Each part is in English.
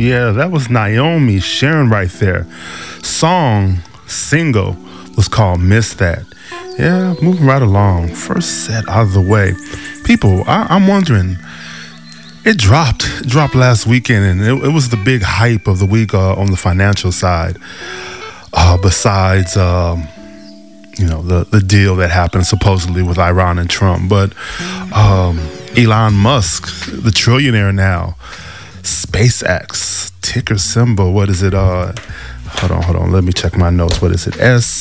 Yeah, that was Naomi Sharon right there. Single was called Miss That. Yeah, moving right along. First set out of the way. People, I'm wondering, it dropped last weekend, and it was the big hype of the week on the financial side. Besides, the deal that happened supposedly with Iran and Trump. But Elon Musk, the trillionaire now, SpaceX, ticker symbol, what is it? Hold on. Let me check my notes. What is it?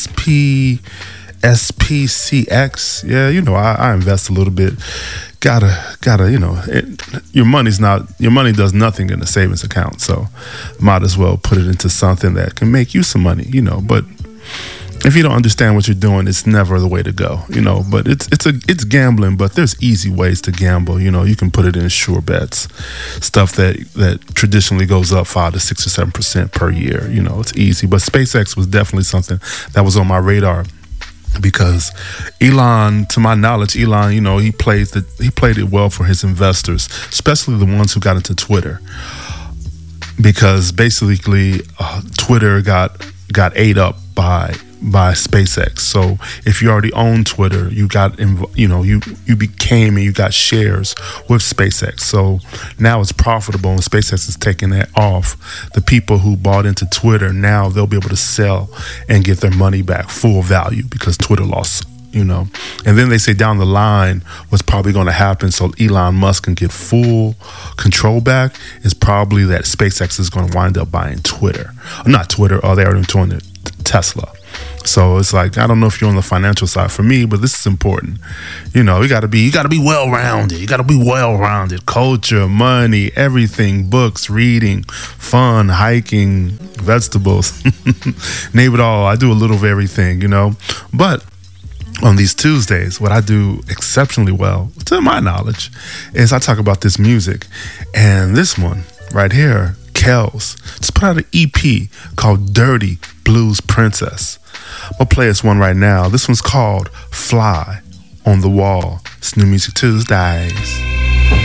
SPCX. Yeah, I invest a little bit. Gotta, your money does nothing in a savings account. So might as well put it into something that can make you some money, but if you don't understand what you're doing, it's never the way to go, but it's gambling, but there's easy ways to gamble. You can put it in sure bets, stuff that traditionally goes up 5 to 6 or 7% per year. It's easy, but SpaceX was definitely something that was on my radar because Elon, to my knowledge, he played it well for his investors, especially the ones who got into Twitter, because basically Twitter got ate up by SpaceX. So if you already own Twitter, you got you became and you got shares with SpaceX. So now it's profitable, and SpaceX is taking that off. The people who bought into Twitter, now they'll be able to sell and get their money back full value because Twitter lost. And then they say down the line what's probably going to happen so Elon Musk can get full control back is probably that SpaceX is going to wind up buying Twitter. Not Twitter, they already doing it, Tesla. So it's like, I don't know if you're on the financial side for me, but this is important. You gotta be well-rounded. You gotta be well-rounded. Culture, money, everything, books, reading, fun, hiking, vegetables. Name it all. I do a little of everything, But on these Tuesdays, what I do exceptionally well, to my knowledge, is I talk about this music. And this one right here, Kells, just put out an EP called Dirty Blues Princess. I'll play this one right now. This one's called Fly on the Wall. It's New Music Tuesdays.